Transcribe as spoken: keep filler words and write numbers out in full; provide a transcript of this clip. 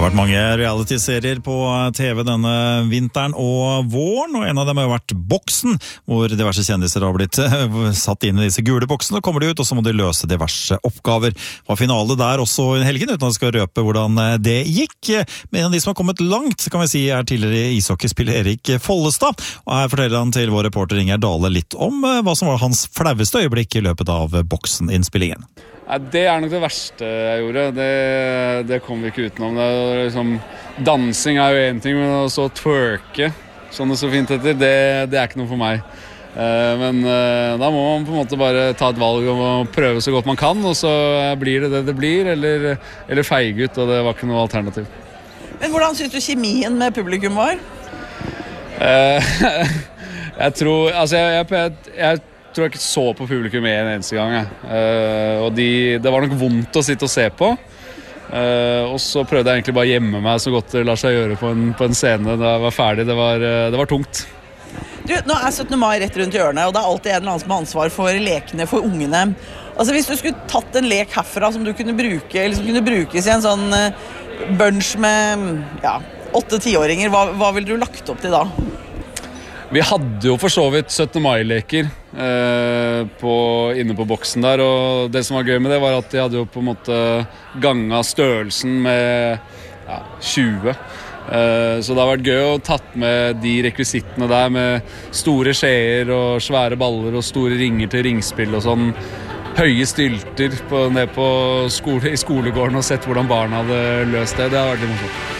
har vært mange reality-serier på T V denne vinteren og våren, og en av dem har vært Boksen, hvor diverse kjendiser har blitt satt inn i disse gule boksene, og kommer de ut, og så må de løse diverse oppgaver. Det var finale der også i helgen, uten at jeg skal røpe hvordan det gikk. Men en av de som har kommet langt, kan vi si, er tidligere ishockeyspiller Erik Follestad, og her forteller han til vår reporter Inger Dale litt om hva som var hans flaueste øyeblikk i løpet av Boksen-innspillingen. Nei, det er nok det verste jeg gjorde. Det, det kom vi ikke utenom. Det er liksom, dansing er jo en ting, men å så twerke, sånn det så fint heter, det, det er ikke noe for meg. Eh, men eh, da må man på en måte bare ta et valg om å prøve så godt man kan, og så blir det det det blir, eller, eller feige ut, og det var ikke noe alternativ. Men hvordan synes du kjemien med publikum var? Eh, jeg tror, altså jeg, jeg, jeg Jeg tror jeg ikke så på publikum en eneste gang. Uh, og de, det var nok vondt å sitte og se på. Uh, og så prøvde jeg egentlig bare å gjemme meg så godt det lar seg gjøre på en, på en scene da jeg var ferdig. Det var, uh, det var tungt. Du, nå er syttende mai rett rundt hjørnet, og det er alltid en eller annen som har ansvar for lekene for ungene. Altså hvis du skulle tatt en lek herfra som du kunne bruke, eller som kunne brukes i en sånn uh, bunch med ja, åtte-tiåringer, hva, hva ville du lagt opp til da? Vi hadde jo for så vidt syttende mai-leker eh, på, inne på boksen der, og det som var gøy med det var at de hadde jo på en måte ganget størrelsen med ja, tjue. Eh, så det har vært gøy å tatt med de rekvisittene der med store skjeer og svære baller og store ringer til ringspill og sånn. Høye stylter på, ned på skole, i skolegården og sett hvordan barna hadde løst det. Det har vært litt morsomt.